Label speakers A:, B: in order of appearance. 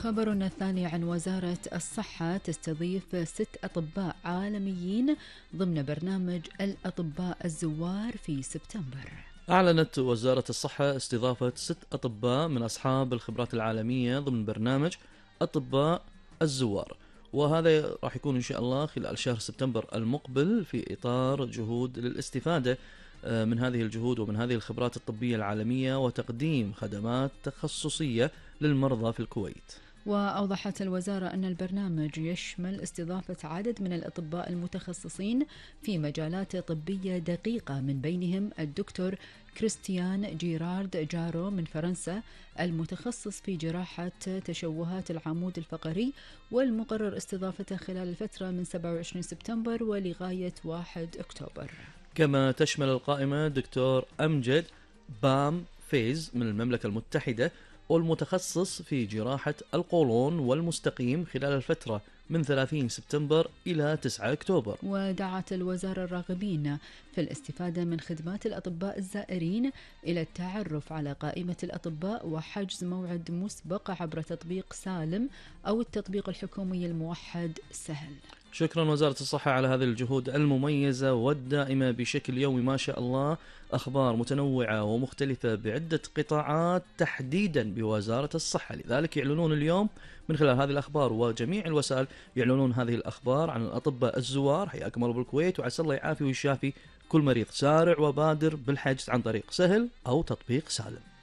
A: وخبرنا الثاني عن وزارة الصحة تستضيف 6 أطباء عالميين ضمن برنامج الأطباء الزوار في سبتمبر.
B: أعلنت وزارة الصحة استضافة 6 أطباء من أصحاب الخبرات العالمية ضمن برنامج أطباء الزوار، وهذا راح يكون إن شاء الله خلال شهر سبتمبر المقبل في إطار جهود للاستفادة من هذه الجهود ومن هذه الخبرات الطبية العالمية وتقديم خدمات تخصصية للمرضى في الكويت.
A: وأوضحت الوزارة أن البرنامج يشمل استضافة عدد من الأطباء المتخصصين في مجالات طبية دقيقة، من بينهم الدكتور كريستيان جيرارد جارو من فرنسا المتخصص في جراحة تشوهات العمود الفقري، والمقرر استضافته خلال الفترة من 27 سبتمبر ولغاية 1 أكتوبر.
B: كما تشمل القائمة دكتور أمجد بام فيز من المملكة المتحدة والمتخصص في جراحة القولون والمستقيم خلال الفترة من 30 سبتمبر إلى 9 أكتوبر.
A: ودعت الوزارة الراغبين في الاستفادة من خدمات الأطباء الزائرين إلى التعرف على قائمة الأطباء وحجز موعد مسبق عبر تطبيق سالم أو التطبيق الحكومي الموحد سهل.
B: شكرا وزارة الصحة على هذه الجهود المميزة والدائمة بشكل يومي ما شاء الله، أخبار متنوعة ومختلفة بعدة قطاعات تحديدا بوزارة الصحة، لذلك يعلنون اليوم من خلال هذه الأخبار وجميع الوسائل يعلنون هذه الأخبار عن الأطباء الزوار. حياكم الله بالكويت وعسى الله يعافي ويشافي كل مريض. سارع وبادر بالحجز عن طريق سهل أو تطبيق سالم.